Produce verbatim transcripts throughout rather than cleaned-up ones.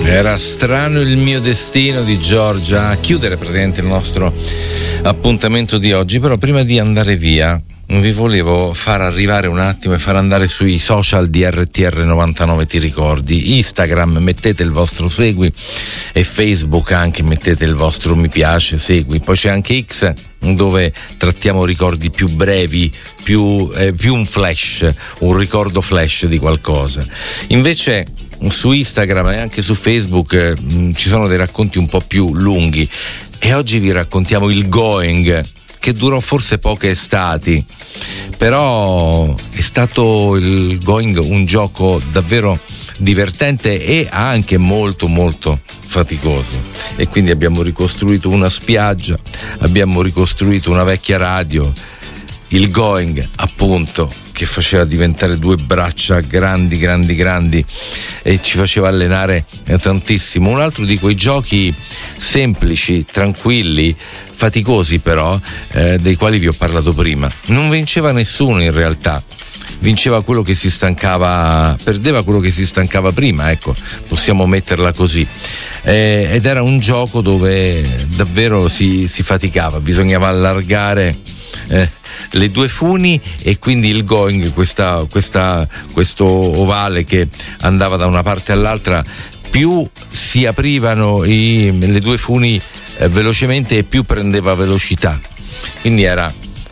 Era strano il mio destino di Giorgia a chiudere praticamente il nostro appuntamento di oggi. Però prima di andare via vi volevo far arrivare un attimo e far andare sui social di R T R novantanove Ti Ricordi. Instagram, mettete il vostro segui, e Facebook anche, mettete il vostro mi piace, segui. Poi c'è anche X, dove trattiamo ricordi più brevi, più, eh, più un flash, un ricordo flash di qualcosa. Invece su Instagram e anche su Facebook eh, ci sono dei racconti un po' più lunghi, e oggi vi raccontiamo il going, che durò forse poche estati, però è stato il going un gioco davvero divertente e anche molto molto faticoso. E quindi abbiamo ricostruito una spiaggia, abbiamo ricostruito una vecchia radio, il going appunto, che faceva diventare due braccia grandi grandi grandi e ci faceva allenare tantissimo. Un altro di quei giochi semplici, tranquilli, faticosi però, eh, dei quali vi ho parlato prima. Non vinceva nessuno in realtà, vinceva quello che si stancava, perdeva quello che si stancava prima, ecco, possiamo metterla così. Eh, ed era un gioco dove davvero si, si faticava, bisognava allargare eh, le due funi, e quindi il going, questa, questa, questo ovale che andava da una parte all'altra, più si aprivano i, le due funi eh, velocemente e più prendeva velocità. Quindi era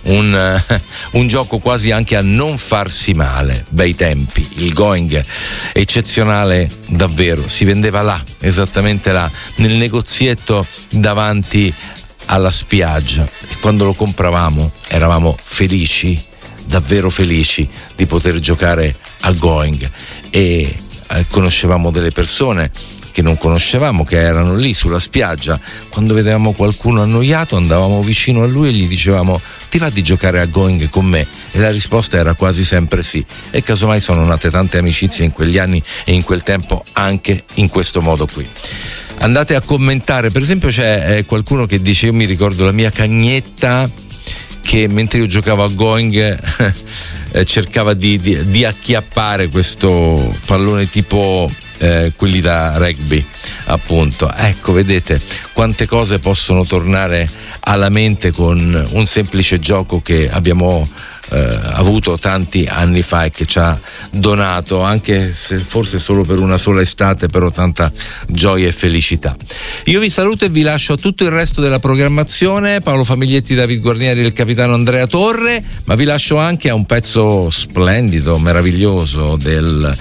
un, uh, un gioco quasi anche a non farsi male. Bei tempi, il going eccezionale davvero. Si vendeva là, esattamente là, nel negozietto davanti alla spiaggia, e quando lo compravamo eravamo felici, davvero felici di poter giocare al going. E eh, conoscevamo delle persone che non conoscevamo, che erano lì sulla spiaggia. Quando vedevamo qualcuno annoiato andavamo vicino a lui e gli dicevamo: ti va di giocare a going con me? E la risposta era quasi sempre sì, e casomai sono nate tante amicizie in quegli anni e in quel tempo anche in questo modo qui. Andate a commentare, per esempio c'è eh, qualcuno che dice: io mi ricordo la mia cagnetta che mentre io giocavo a going eh, cercava di, di, di acchiappare questo pallone tipo eh, quelli da rugby, appunto. Ecco, vedete quante cose possono tornare alla mente con un semplice gioco che abbiamo eh, avuto tanti anni fa e che ci ha donato, anche se forse solo per una sola estate, però tanta gioia e felicità. Io vi saluto e vi lascio a tutto il resto della programmazione: Paolo Famiglietti, David Guarnieri e il capitano Andrea Torre, ma vi lascio anche a un pezzo splendido, meraviglioso del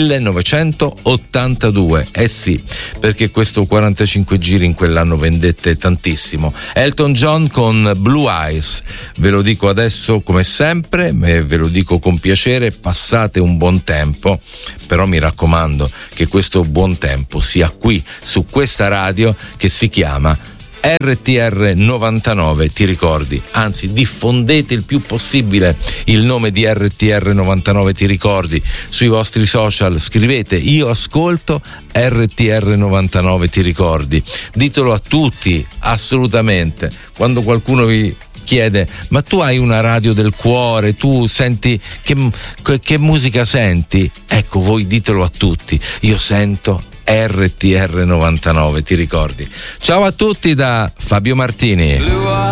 millenovecentottantadue. Eh sì, perché questo quarantacinque giri in quell'anno vendette tantissimo. Elton John con Blue Eyes. Ve lo dico adesso come sempre, e ve lo dico con piacere: passate un buon tempo, però mi raccomando che questo buon tempo sia qui, su questa radio che si chiama R T R novantanove Ti Ricordi. Anzi, diffondete il più possibile il nome di R T R novantanove Ti Ricordi sui vostri social. Scrivete: io ascolto R T R novantanove Ti Ricordi. Ditelo a tutti, assolutamente. Quando qualcuno vi chiede: ma tu hai una radio del cuore, tu senti che, che musica senti? Ecco, voi ditelo a tutti: io sento R T R novantanove Ti Ricordi. Ciao a tutti da Fabio Martini.